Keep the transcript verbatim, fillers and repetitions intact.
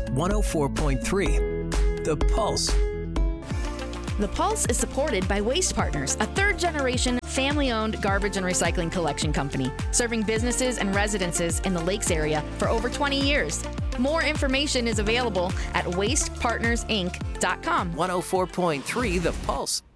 one oh four point three The Pulse. The Pulse is supported by Waste Partners, a third-generation, family-owned garbage and recycling collection company, serving businesses and residences in the Lakes area for over twenty years. More information is available at waste partners inc dot com. one oh four point three The Pulse.